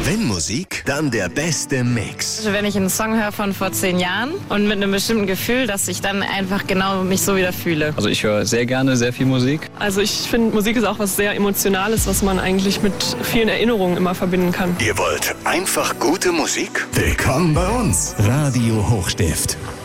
Wenn Musik, dann der beste Mix. Also wenn ich einen Song höre von vor 10 Jahren und mit einem bestimmten Gefühl, dass ich dann einfach genau mich so wieder fühle. Also ich höre sehr gerne sehr viel Musik. Also ich finde, Musik ist auch was sehr Emotionales, was man eigentlich mit vielen Erinnerungen immer verbinden kann. Ihr wollt einfach gute Musik? Willkommen bei uns. Radio Hochstift.